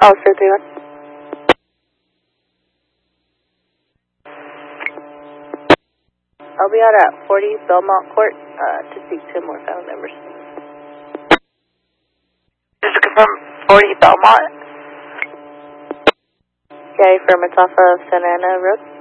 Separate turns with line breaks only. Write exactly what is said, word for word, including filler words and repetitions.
Officer three one. I'll be out at forty Belmont Court uh, to speak to more family members.
Just confirm forty Belmont?
Yeah, affirmative off of Santa Ana Road.